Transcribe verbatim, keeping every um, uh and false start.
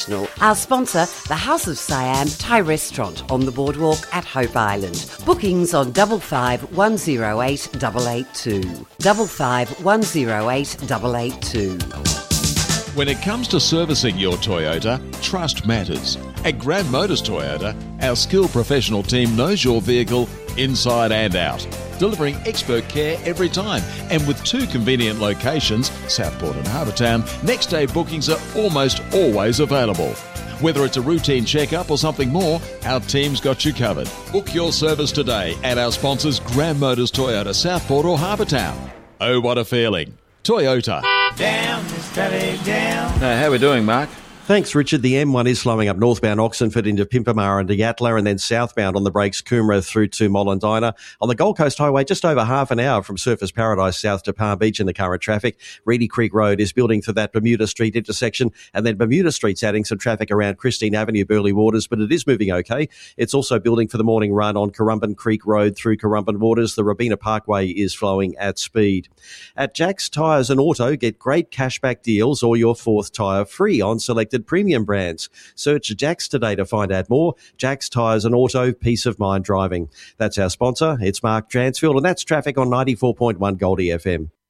Our sponsor, the House of Siam Thai Restaurant on the boardwalk at Hope Island. Bookings on double five one zero eight double eight two. Double five one zero eight double eight two. When it comes to servicing your Toyota, trust matters. At Grand Motors Toyota, our skilled professional team knows your vehicle inside and out, delivering expert care every time. And with two convenient locations, Southport and Harbour Town, next day bookings are almost always available. Whether it's a routine checkup or something more, our team's got you covered. Book your service today at our sponsors Grand Motors Toyota, Southport or Harbour Town. Oh, what a feeling. Toyota. Down, Mister down. Uh, how are we doing, Mark? Thanks, Richard. The M one is slowing up northbound Oxenford into Pimpamara and Yatala, and then southbound on the brakes Coomera through to Mollendina. On the Gold Coast Highway, just over half an hour from Surfers Paradise south to Palm Beach in the current traffic. Reedy Creek Road is building for that Bermuda Street intersection, and then Bermuda Street's adding some traffic around Christine Avenue, Burleigh Waters, but it is moving okay. It's also building for the morning run on Currumbin Creek Road through Currumbin Waters. The Robina Parkway is flowing at speed. At Jack's Tyres and Auto, get great cashback deals or your fourth tyre free on selected premium brands. Search Jack's today to find out more. Jack's Tyres and Auto, peace of mind driving. That's our sponsor. It's Mark Dransfield, and that's traffic on ninety-four point one Goldie F M.